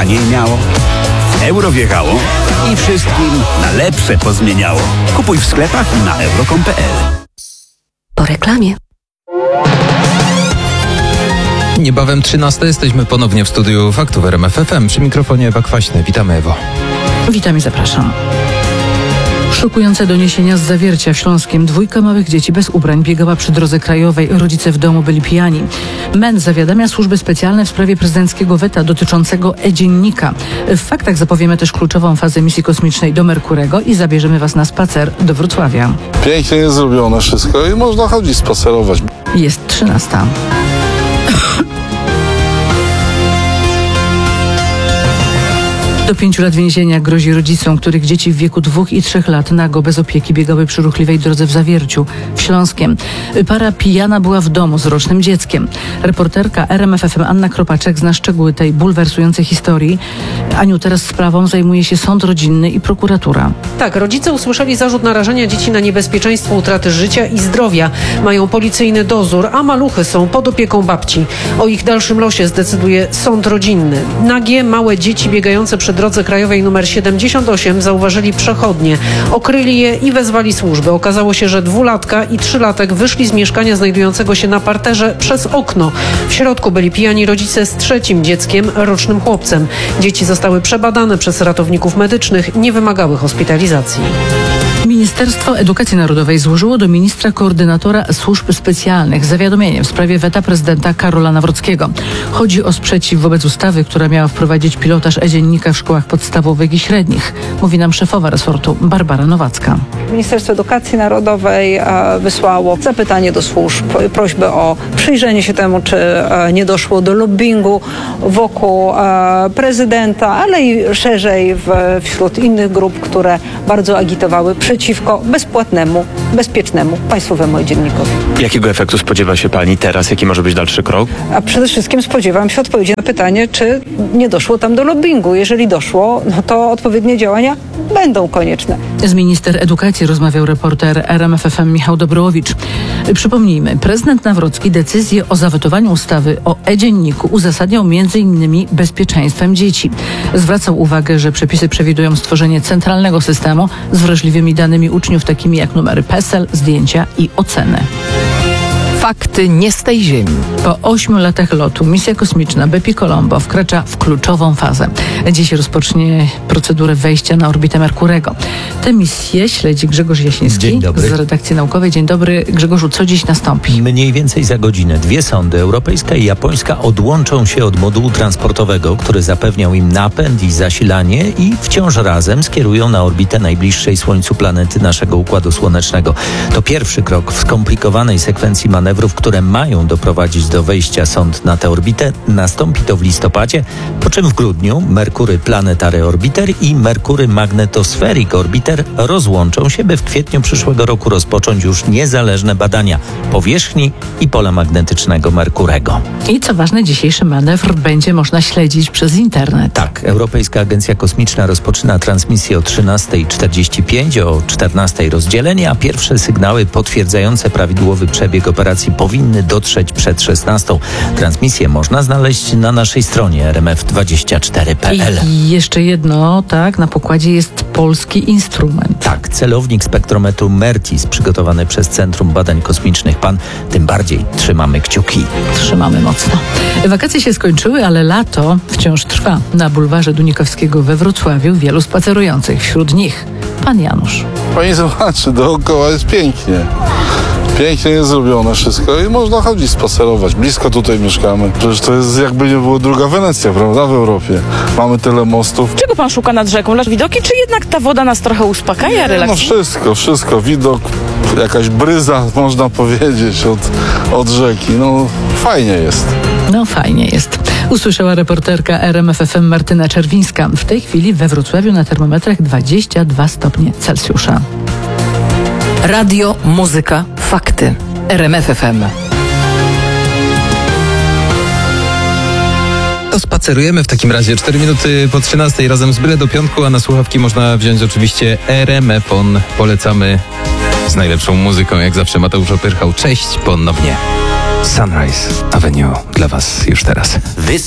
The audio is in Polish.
taniej miało, w euro wjechało i wszystkim na lepsze pozmieniało. Kupuj w sklepach i na euro.com.pl. Po reklamie. Niebawem 13. Jesteśmy ponownie w studiu Faktów RMF FM. Przy mikrofonie Ewa Kwaśny. Witamy, Ewo. Witam i zapraszam. Szokujące doniesienia z Zawiercia w Śląskiem. 2 małych dzieci bez ubrań biegała przy drodze krajowej. Rodzice w domu byli pijani. MEN zawiadamia służby specjalne w sprawie prezydenckiego weta dotyczącego e-dziennika. W faktach zapowiemy też kluczową fazę misji kosmicznej do Merkurego i zabierzemy Was na spacer do Wrocławia. Pięknie jest zrobione wszystko i można chodzić, spacerować. Jest 13. Do 5 lat więzienia grozi rodzicom, których dzieci w wieku 2 i 3 lat nago bez opieki biegały przy ruchliwej drodze w Zawierciu, w Śląskiem. Para pijana była w domu z rocznym dzieckiem. Reporterka RMF FM Anna Kropaczek zna szczegóły tej bulwersującej historii. Aniu, teraz sprawą zajmuje się sąd rodzinny i prokuratura. Tak, rodzice usłyszeli zarzut narażenia dzieci na niebezpieczeństwo utraty życia i zdrowia. Mają policyjny dozór, a maluchy są pod opieką babci. O ich dalszym losie zdecyduje sąd rodzinny. Nagie, małe dzieci biegające przy drodze krajowej nr 78 zauważyli przechodnie. Okryli je i wezwali służby. Okazało się, że 2-latka i 3-latek wyszli z mieszkania znajdującego się na parterze przez okno. W środku byli pijani rodzice z 3. dzieckiem, rocznym chłopcem. Dzieci zostały przebadane przez ratowników medycznych, nie wymagały hospitalizacji. Ministerstwo Edukacji Narodowej złożyło do ministra koordynatora służb specjalnych zawiadomienie w sprawie weta prezydenta Karola Nawrockiego. Chodzi o sprzeciw wobec ustawy, która miała wprowadzić pilotaż e-dziennika w szkołach podstawowych i średnich. Mówi nam szefowa resortu Barbara Nowacka. Ministerstwo Edukacji Narodowej wysłało zapytanie do służb, prośbę o przyjrzenie się temu, czy nie doszło do lobbingu wokół prezydenta, ale i szerzej wśród innych grup, które bardzo agitowały przeciwko bezpłatnemu, bezpiecznemu państwowemu dziennikowi. Jakiego efektu spodziewa się pani teraz? Jaki może być dalszy krok? A przede wszystkim spodziewam się odpowiedzi na pytanie, czy nie doszło tam do lobbingu. Jeżeli doszło, no to odpowiednie działania będą konieczne. Z minister edukacji rozmawiał reporter RMF FM Michał Dobrowicz. Przypomnijmy, prezydent Nawrocki decyzję o zawetowaniu ustawy o e-dzienniku uzasadniał m.in. bezpieczeństwem dzieci. Zwracał uwagę, że przepisy przewidują stworzenie centralnego systemu z wrażliwymi danymi uczniów, takimi jak numery PESEL, zdjęcia i oceny. Fakty nie z tej ziemi. Po 8 latach lotu misja kosmiczna Bepi Colombo wkracza w kluczową fazę. Dziś rozpocznie procedurę wejścia na orbitę Merkurego. Tę misję śledzi Grzegorz Jasiński. Dzień dobry. Z redakcji naukowej. Dzień dobry. Grzegorzu, co dziś nastąpi? Mniej więcej za godzinę 2 sondy, europejska i japońska, odłączą się od modułu transportowego, który zapewniał im napęd i zasilanie, i wciąż razem skierują na orbitę najbliższej Słońcu planety naszego Układu Słonecznego. To pierwszy krok w skomplikowanej sekwencji manewrów, które mają doprowadzić do wejścia sond na tę orbitę. Nastąpi to w listopadzie, po czym w grudniu Mercury Planetary Orbiter i Mercury Magnetospheric Orbiter rozłączą się, by w kwietniu przyszłego roku rozpocząć już niezależne badania powierzchni i pola magnetycznego Merkurego. I co ważne, dzisiejszy manewr będzie można śledzić przez internet. Tak, Europejska Agencja Kosmiczna rozpoczyna transmisję o 13:45, o 14:00 rozdzielenie, a pierwsze sygnały potwierdzające prawidłowy przebieg operacji powinny dotrzeć przed 16:00. Transmisję można znaleźć na naszej stronie rmf24.pl. I jeszcze jedno, tak, na pokładzie jest polski instrument. Tak, celownik spektrometru MERTIS przygotowany przez Centrum Badań Kosmicznych PAN. Tym bardziej trzymamy kciuki. Trzymamy mocno. Wakacje się skończyły, ale lato wciąż trwa. Na bulwarze Dunikowskiego we Wrocławiu wielu spacerujących. Wśród nich pan Janusz. Pani zobaczy, dookoła jest pięknie. Pięknie jest zrobione wszystko i można chodzić, spacerować. Blisko tutaj mieszkamy. Przecież to jest, jakby nie było, druga Wenecja, prawda, w Europie. Mamy tyle mostów. Czego pan szuka nad rzeką? Widoki, czy jednak ta woda nas trochę uspokaja, relaksuje? No wszystko. Widok, jakaś bryza, można powiedzieć, od rzeki. No, fajnie jest. No fajnie jest. Usłyszała reporterka RMF FM Martyna Czerwińska. W tej chwili we Wrocławiu na termometrach 22 stopnie Celsjusza. Radio, muzyka, fakty. RMF FM. To spacerujemy w takim razie 4 minuty po 13:00 razem z Byle do Piątku, a na słuchawki można wziąć oczywiście RMF-on. Polecamy z najlepszą muzyką, jak zawsze Mateusz Opyrchał. Cześć ponownie. Sunrise Avenue dla Was już teraz.